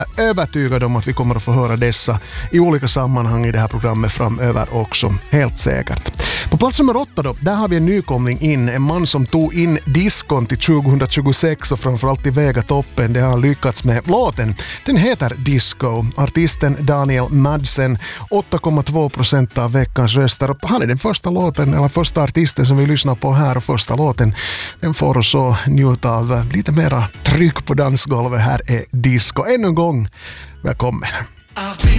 övertygad om att vi kommer att få höra dessa i olika sammanhang i det här programmet framöver också, helt säkert. På plats nummer 8 då, där har vi en nykomling in, en man som tog in diskon till 2026 och framförallt till Vega-toppen. Det har han lyckats med. Låten, den heter Disco. Artisten Daniel Madsen, 8,2% av veckans röster. Han är den första låten, eller första artisten som vi lyssnar på här, och första låten, den får oss att njuta av lite mera tryck på dansgolvet. Här är Disco. Ännu en gång, välkommen. I've been